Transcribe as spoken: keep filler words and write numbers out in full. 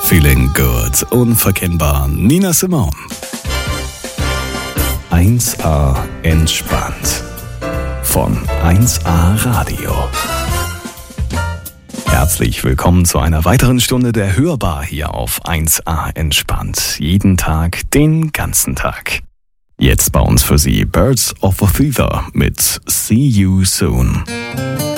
Feeling good, unverkennbar. Nina Simone. eins A entspannt. Von eins A Radio. Herzlich willkommen zu einer weiteren Stunde der Hörbar hier auf eins A entspannt. Jeden Tag, den ganzen Tag. Jetzt bei uns für Sie Birds of a Feather mit See You Soon.